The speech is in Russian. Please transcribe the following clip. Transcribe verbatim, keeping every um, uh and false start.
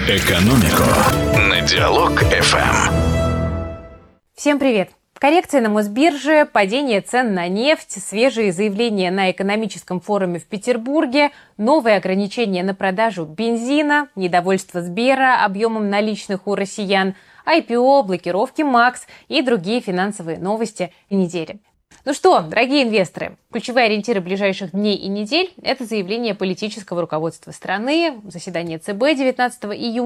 Экономику на Диалог эф эм. Всем привет! Коррекция на Мосбирже, падение цен на нефть, свежие заявления на экономическом форуме в Петербурге, новые ограничения на продажу бензина, недовольство Сбера объемом наличных у россиян, ай пи о, блокировки МАКС и другие финансовые новости недели. Ну что, дорогие инвесторы, ключевые ориентиры ближайших дней и недель – это заявление политического руководства страны, заседание цэ бэ девятнадцатого июня,